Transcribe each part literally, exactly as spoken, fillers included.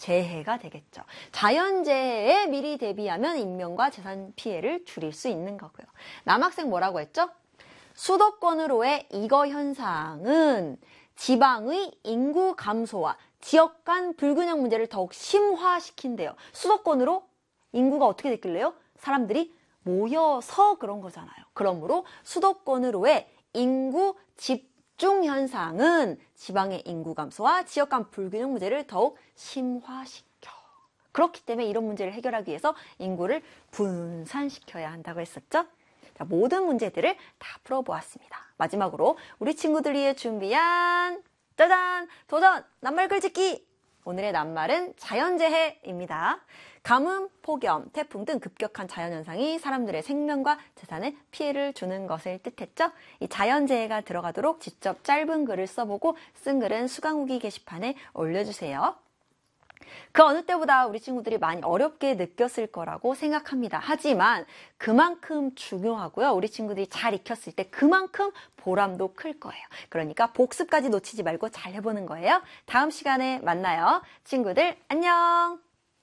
재해가 되겠죠. 자연재해에 미리 대비하면 인명과 재산 피해를 줄일 수 있는 거고요. 남학생 뭐라고 했죠? 수도권으로의 이거 현상은 지방의 인구 감소와 지역 간 불균형 문제를 더욱 심화시킨대요. 수도권으로 인구가 어떻게 됐길래요? 사람들이 모여서 그런 거잖아요. 그러므로 수도권으로의 인구 집중 현상은 지방의 인구 감소와 지역 간 불균형 문제를 더욱 심화시켜. 그렇기 때문에 이런 문제를 해결하기 위해서 인구를 분산시켜야 한다고 했었죠. 자, 모든 문제들을 다 풀어보았습니다. 마지막으로 우리 친구들 위해 준비한 짜잔! 도전! 낱말 글짓기! 오늘의 낱말은 자연재해입니다. 가뭄, 폭염, 태풍 등 급격한 자연현상이 사람들의 생명과 재산에 피해를 주는 것을 뜻했죠. 이 자연재해가 들어가도록 직접 짧은 글을 써보고 쓴 글은 수강후기 게시판에 올려주세요. 그 어느 때보다 우리 친구들이 많이 어렵게 느꼈을 거라고 생각합니다. 하지만 그만큼 중요하고요. 우리 친구들이 잘 익혔을 때 그만큼 보람도 클 거예요. 그러니까 복습까지 놓치지 말고 잘 해보는 거예요. 다음 시간에 만나요. 친구들 안녕!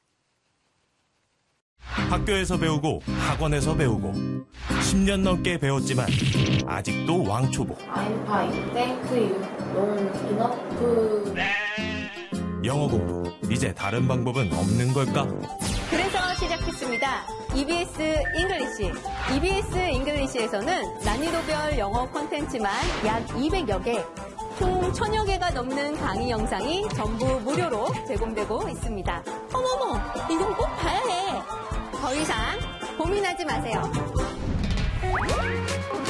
학교에서 배우고 학원에서 배우고 십 년 넘게 배웠지만 아직도 왕초보. I'm fine. Thank you. Long enough. 영어 공부, 이제 다른 방법은 없는 걸까? 그래서 시작했습니다. 이비에스 잉글리시. 이비에스 잉글리시에서는 난이도별 영어 콘텐츠만 약 이백여 개, 총 천여 개가 넘는 강의 영상이 전부 무료로 제공되고 있습니다. 어머머, 이건 꼭 봐야 해. 더 이상 고민하지 마세요.